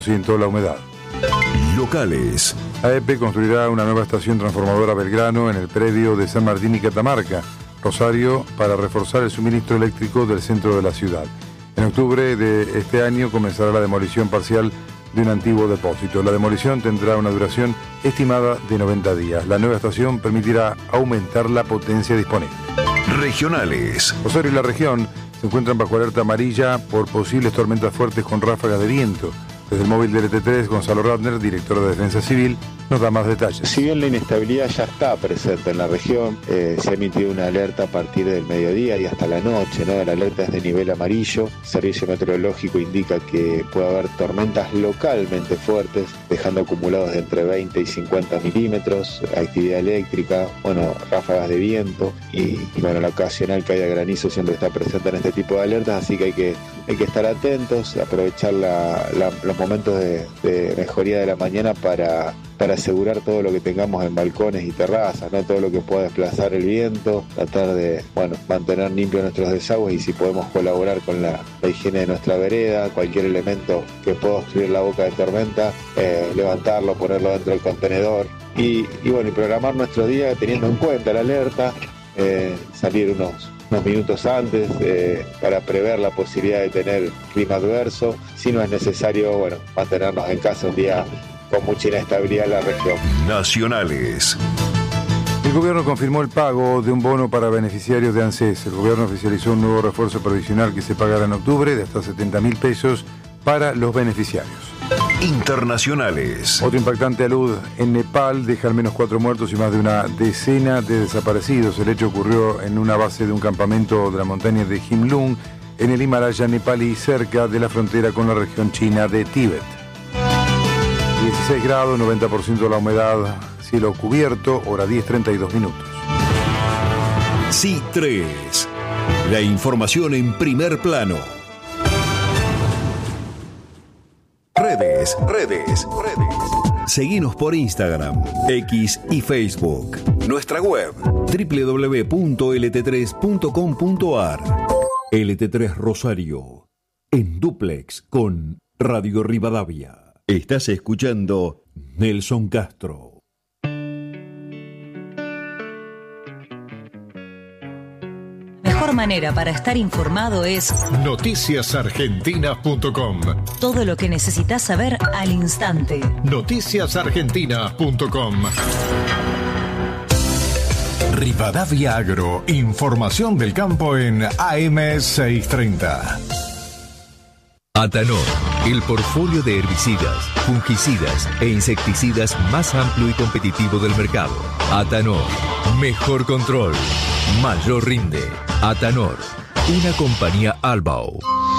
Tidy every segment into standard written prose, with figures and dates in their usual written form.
100% la humedad. Locales. AEP construirá una nueva estación transformadora Belgrano en el predio de San Martín y Catamarca, Rosario, para reforzar el suministro eléctrico del centro de la ciudad. En octubre de este año comenzará la demolición parcial de un antiguo depósito. La demolición tendrá una duración estimada de 90 días. La nueva estación permitirá aumentar la potencia disponible. Regionales. Rosario y la región se encuentran bajo alerta amarilla por posibles tormentas fuertes con ráfagas de viento. Desde el móvil del ET3, Gonzalo Ratner, director de Defensa Civil, nos da más detalles. Si bien la inestabilidad ya está presente en la región, se ha emitido una alerta a partir del mediodía y hasta la noche, ¿no? La alerta es de nivel amarillo. El servicio meteorológico indica que puede haber tormentas localmente fuertes, dejando acumulados de entre 20 y 50 milímetros, actividad eléctrica, ráfagas de viento y la ocasional caída de granizo siempre está presente en este tipo de alertas, así que hay que estar atentos, aprovechar los momentos de mejoría de la mañana para asegurar todo lo que tengamos en balcones y terrazas, ¿no? Todo lo que pueda desplazar el viento, tratar de mantener limpios nuestros desagües y si podemos colaborar con la higiene de nuestra vereda, cualquier elemento que pueda obstruir la boca de tormenta, levantarlo, ponerlo dentro del contenedor y programar nuestro día teniendo en cuenta la alerta, salir unos minutos antes para prever la posibilidad de tener clima adverso. Si no es necesario, mantenernos en casa un día con mucha inestabilidad en la región. Nacionales. El gobierno confirmó el pago de un bono para beneficiarios de ANSES. El gobierno oficializó un nuevo refuerzo provisional que se pagará en octubre de hasta 70.000 pesos para los beneficiarios. Internacionales. Otro impactante alud en Nepal deja al menos 4 muertos y más de una decena de desaparecidos. El hecho ocurrió en una base de un campamento de la montaña de Himlung, en el Himalaya nepalí, cerca de la frontera con la región china de Tíbet. 16 grados, 90% la humedad, cielo cubierto, hora 10:32 minutos. C3. La información en primer plano. Redes. Seguinos por Instagram, X y Facebook. Nuestra web, www.lt3.com.ar. LT3 Rosario, en dúplex con Radio Rivadavia. Estás escuchando Nelson Castro. Mejor manera para estar informado es noticiasargentinas.com. Todo lo que necesitas saber al instante. noticiasargentinas.com. Rivadavia Agro, información del campo en AM630. Atanor, el portfolio de herbicidas, fungicidas e insecticidas más amplio y competitivo del mercado. Atanor, mejor control, mayor rinde. Atanor, una compañía Albao.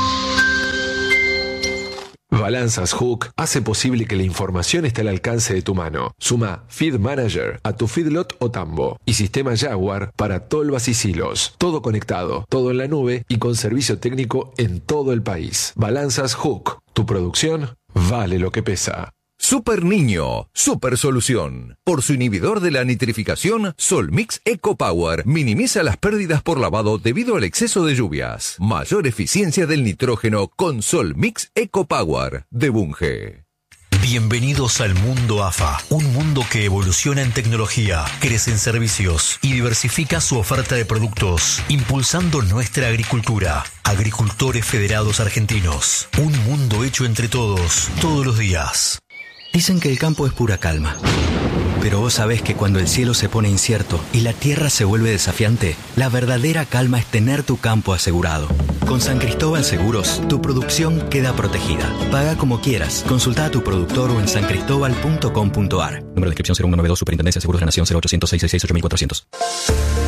Balanzas Hook hace posible que la información esté al alcance de tu mano. Suma Feed Manager a tu feedlot o tambo y sistema Jaguar para tolvas y silos. Todo conectado, todo en la nube y con servicio técnico en todo el país. Balanzas Hook. Tu producción vale lo que pesa. Super Niño, super solución. Por su inhibidor de la nitrificación, Solmix Eco Power minimiza las pérdidas por lavado debido al exceso de lluvias. Mayor eficiencia del nitrógeno con Solmix Eco Power de Bunge. Bienvenidos al mundo AFA, un mundo que evoluciona en tecnología, crece en servicios y diversifica su oferta de productos, impulsando nuestra agricultura. Agricultores Federados Argentinos, un mundo hecho entre todos, todos los días. Dicen que el campo es pura calma. Pero vos sabés que cuando el cielo se pone incierto y la tierra se vuelve desafiante, la verdadera calma es tener tu campo asegurado. Con San Cristóbal Seguros, tu producción queda protegida. Paga como quieras. Consulta a tu productor o en sancristobal.com.ar. Número de inscripción 0192, Superintendencia de Seguros de la Nación 0800 666 8400.